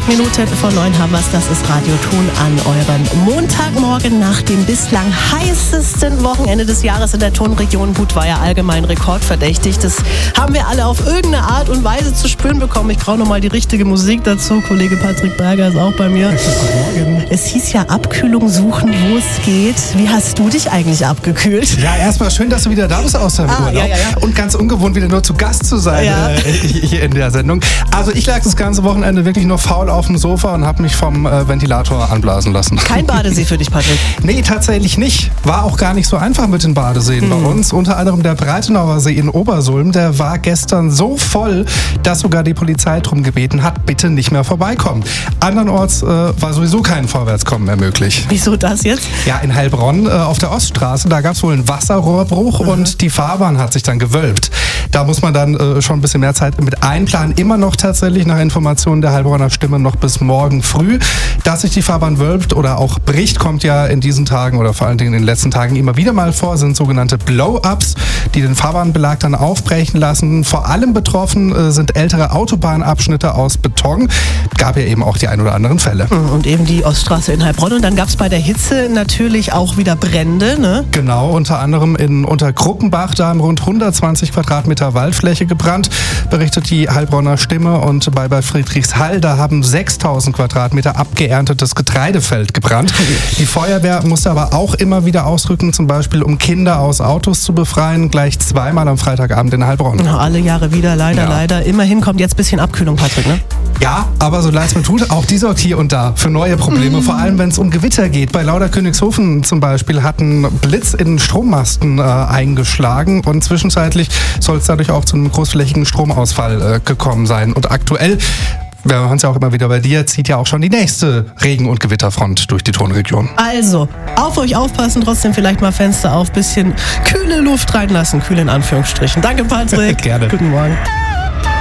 Minuten vor 9 haben wir's. Das ist Radio Thon an eurem Montagmorgen nach dem bislang heißesten Wochenende des Jahres in der Thon-Region. Gut, war ja allgemein rekordverdächtig. Das haben wir alle auf irgendeine Art und Weise zu spüren bekommen. Ich brauche nochmal die richtige Musik dazu. Kollege Patrick Berger ist auch bei mir. Guten Morgen. Es hieß ja Abkühlung suchen, wo es geht. Wie hast du dich eigentlich abgekühlt? Ja, erstmal schön, dass du wieder da bist aus deinem Urlaub. Ja. Und ganz ungewohnt, wieder nur zu Gast zu sein hier in der Sendung. Also ich lag das ganze Wochenende wirklich nur faul auf dem Sofa und habe mich vom Ventilator anblasen lassen. Kein Badesee für dich, Patrick? Nee, tatsächlich nicht. War auch gar nicht so einfach mit den Badeseen bei uns. Unter anderem der Breitenauer See in Obersulm, der war gestern so voll, dass sogar die Polizei drum gebeten hat, bitte nicht mehr vorbeikommen. Andernorts war sowieso kein Vorwärtskommen mehr möglich. Wieso das jetzt? Ja, in Heilbronn auf der Oststraße, da gab es wohl einen Wasserrohrbruch und die Fahrbahn hat sich dann gewölbt. Da muss man dann schon ein bisschen mehr Zeit mit einplanen. Immer noch tatsächlich nach Informationen der Heilbronner Stimme noch bis morgen früh. Dass sich die Fahrbahn wölbt oder auch bricht, kommt ja in diesen Tagen oder vor allen Dingen in den letzten Tagen immer wieder mal vor, sind sogenannte Blow-Ups, die den Fahrbahnbelag dann aufbrechen lassen. Vor allem betroffen sind ältere Autobahnabschnitte aus Beton. Gab ja eben auch die ein oder anderen Fälle. Und eben die Oststraße in Heilbronn. Und dann gab es bei der Hitze natürlich auch wieder Brände, ne? Genau, unter anderem in Untergruppenbach, da haben rund 120 Quadratmeter Waldfläche gebrannt, berichtet die Heilbronner Stimme. Und bei Friedrichshall, da haben 6000 Quadratmeter abgeerntetes Getreidefeld gebrannt. Die Feuerwehr musste aber auch immer wieder ausrücken, zum Beispiel um Kinder aus Autos zu befreien, gleich zweimal am Freitagabend in Heilbronn. Alle Jahre wieder, leider. Immerhin kommt jetzt ein bisschen Abkühlung, Patrick, ne? Ja, aber so leid es mir tut, auch die sorgt hier und da für neue Probleme, vor allem wenn es um Gewitter geht. Bei Lauderkönigshofen zum Beispiel hat ein Blitz in Strommasten eingeschlagen und zwischenzeitlich soll es dadurch auch zu einem großflächigen Stromausfall gekommen sein. Und aktuell, wir hören es ja auch immer wieder bei dir, zieht ja auch schon die nächste Regen- und Gewitterfront durch die Thonregion. Also, auf euch aufpassen, trotzdem vielleicht mal Fenster auf, bisschen kühle Luft reinlassen, kühl in Anführungsstrichen. Danke, Patrick. Gerne. Guten Morgen.